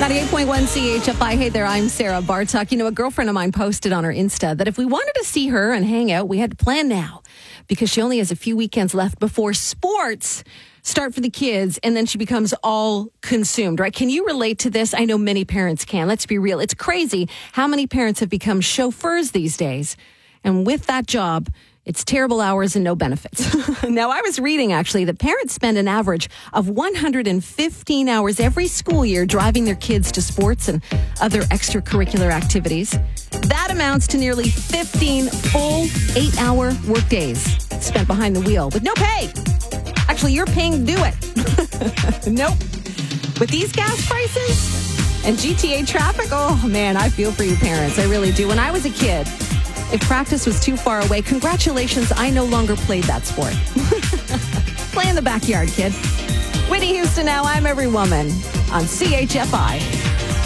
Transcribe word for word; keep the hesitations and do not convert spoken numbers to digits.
ninety-eight point one C H F I. Hey there, I'm Sarah Bartok. You know, a girlfriend of mine posted on her Insta that if we wanted to see her and hang out, we had to plan now because she only has a few weekends left before sports start for the kids, and then she becomes all consumed, right? Can you relate to this? I know many parents can. Let's be real. It's crazy how many parents have become chauffeurs these days. And with that job, it's terrible hours and no benefits. Now, I was reading, actually, that parents spend an average of one hundred fifteen hours every school year driving their kids to sports and other extracurricular activities. That amounts to nearly fifteen full eight-hour workdays spent behind the wheel with no pay. Actually, you're paying to do it. Nope. With these gas prices and G T A traffic, oh, man, I feel for you parents. I really do. When I was a kid, if practice was too far away, congratulations, I no longer played that sport. Play in the backyard, kid. Whitney Houston now, I'm Every Woman on C H F I.